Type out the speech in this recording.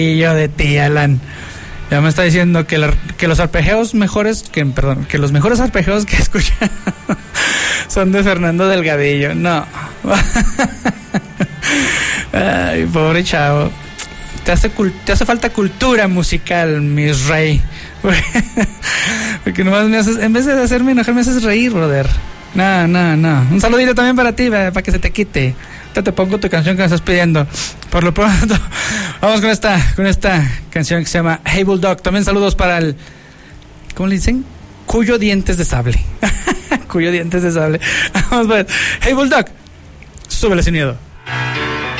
Y yo de ti, Alan. Ya me está diciendo que los arpegios mejores, que los mejores arpegios que escucha son de Fernando Delgadillo. No. Ay, pobre chavo. Te hace falta cultura musical, mi rey. Porque nomás me haces, en vez de hacerme enojar, me haces reír, brother. No. Un saludito también para ti, para que se te quite. Ahorita te pongo tu canción que me estás pidiendo. Por lo pronto, vamos con esta canción que se llama Hey Bulldog. También saludos para el, ¿cómo le dicen? Cuyo dientes de sable. Cuyo dientes de sable. Vamos a ver. Hey Bulldog, súbele sin miedo.